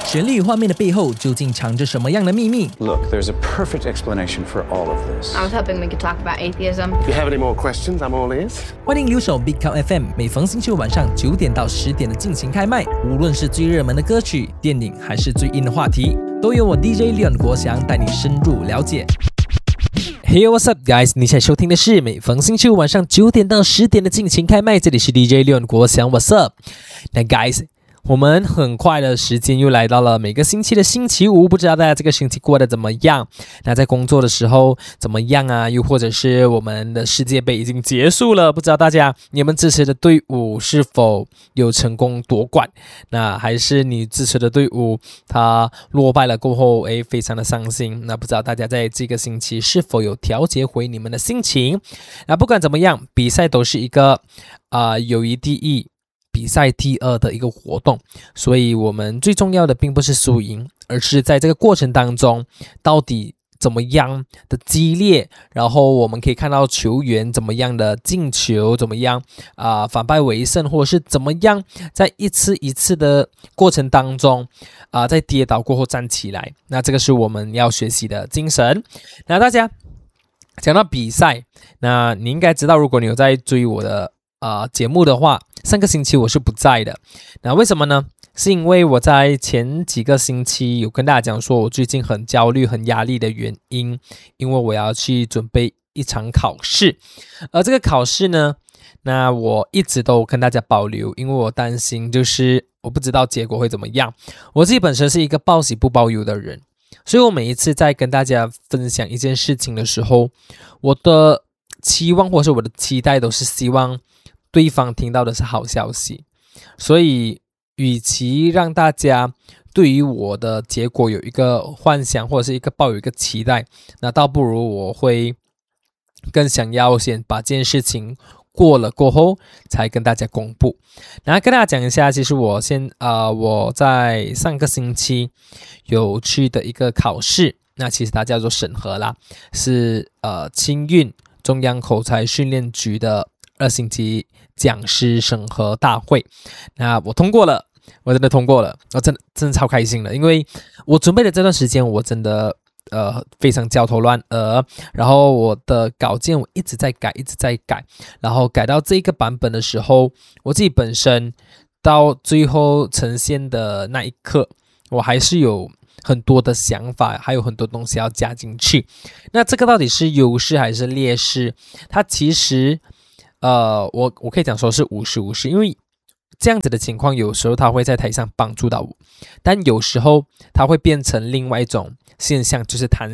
旋律与画面的背后究竟藏着什么样的秘密？ Look, there's a perfect explanation for all of this. I was hoping we could talk about atheism. If you have any more questions, I'm all ears. 欢迎留守 Big Cow FM， 每逢星期五晚上9点到10点的尽情开麦。无论是最热门的歌曲、电影，还是最硬的话题，都由我 DJ Leon 国祥带你深入了解。Hey, what's up, guys？ 你现在收听的是每逢星期五晚上9点到10点的尽情开麦，这里是 DJ Leon 国祥 ，What's up？ 那 guys， 我们很快的时间又来到了每个星期的星期五，不知道大家这个星期过得怎么样？那在工作的时候怎么样啊？又或者是我们的世界杯已经结束了，不知道大家你们支持的队伍是否有成功夺冠？那还是你支持的队伍他落败了过后，非常的伤心。那不知道大家在这个星期是否有调节回你们的心情？那不管怎么样，比赛都是一个友谊第一，比赛第二的一个活动，所以我们最重要的并不是输赢，而是在这个过程当中到底怎么样的激烈，然后我们可以看到球员怎么样的进球，怎么样反败为胜，或者是怎么样在一次一次的过程当中在跌倒过后站起来，那这个是我们要学习的精神。那大家讲到比赛，那你应该知道，如果你有在追我的节目的话，上个星期我是不在的。那为什么呢？是因为我在前几个星期有跟大家讲说我最近很焦虑很压力的原因，因为我要去准备一场考试。而这个考试呢，那我一直都跟大家保留，因为我担心就是我不知道结果会怎么样。我自己本身是一个报喜不报忧的人，所以我每一次在跟大家分享一件事情的时候，我的期望或是我的期待都是希望对方听到的是好消息，所以与其让大家对于我的结果有一个幻想或者是抱有一个期待，那倒不如我会更想要先把这件事情过了过后才跟大家公布。那跟大家讲一下，其实我在上个星期有去的一个考试，那其实它叫做审核啦，是青运中央口才训练局的2星期讲师审核大会。那我通过了，我真的通过了，我真的超开心的，因为我准备的这段时间我真的非常焦头烂额，然后我的稿件我一直在改，然后改到这个版本的时候，我自己本身到最后呈现的那一刻，我还是有很多的想法，还有很多东西要加进去。那这个到底是优势还是劣势？它其实我可以讲说是50-50，因为这样子的情况有时候它会在台上帮助到我，但有时候它会变成另外一种现象，就是弹